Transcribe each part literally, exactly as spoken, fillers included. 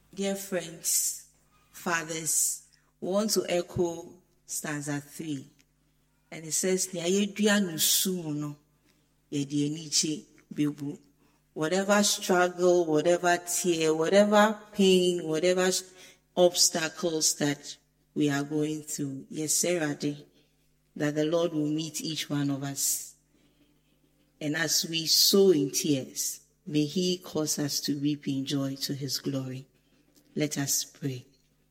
Dear friends, fathers, we want to echo stanza three. And it says, whatever struggle, whatever tear, whatever pain, whatever obstacles that we are going through, yes, Sarah, that the Lord will meet each one of us. And as we sow in tears, may He cause us to reap in joy to His glory. Let us pray.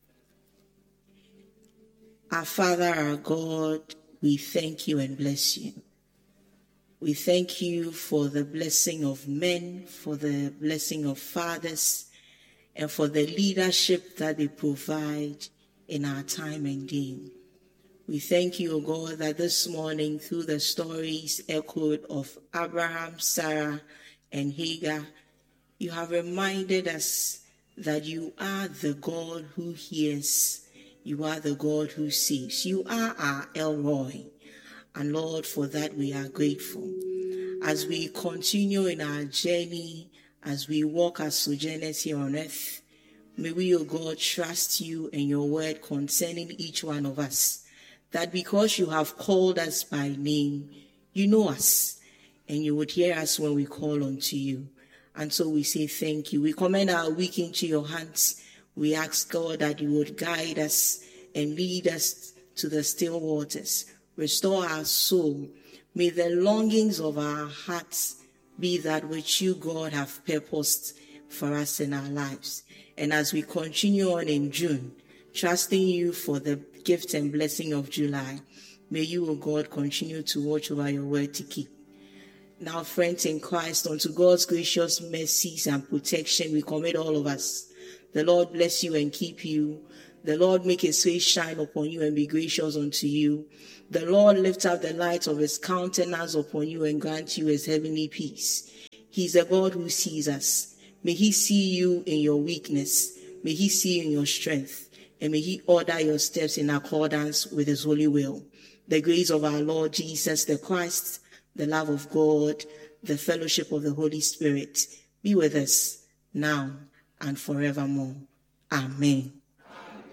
Our Father, our God, we thank you and bless you. We thank you for the blessing of men, for the blessing of fathers, and for the leadership that they provide in our time and day. We thank you, O God, that this morning, through the stories echoed of Abraham, Sarah, and Hagar, you have reminded us that you are the God who hears. You are the God who sees. You are our El Roi. And Lord, for that we are grateful. As we continue in our journey, as we walk as sojourners here on earth, may we, O God, trust you and your word concerning each one of us, that because you have called us by name, you know us, and you would hear us when we call unto you. And so we say thank you. We commend our week into your hands. We ask, God, that you would guide us and lead us to the still waters. Restore our soul. May the longings of our hearts be that which you, God, have purposed for us in our lives. And as we continue on in June, trusting you for the gift and blessing of July, may you, O God, continue to watch over your word to keep. Now, friends in Christ, unto God's gracious mercies and protection, we commit all of us. The Lord bless you and keep you. The Lord make his face shine upon you and be gracious unto you. The Lord lift up the light of his countenance upon you and grant you his heavenly peace. He is a God who sees us. May he see you in your weakness. May he see you in your strength. And may he order your steps in accordance with his holy will. The grace of our Lord Jesus the Christ, the love of God, the fellowship of the Holy Spirit be with us now and forevermore. Amen.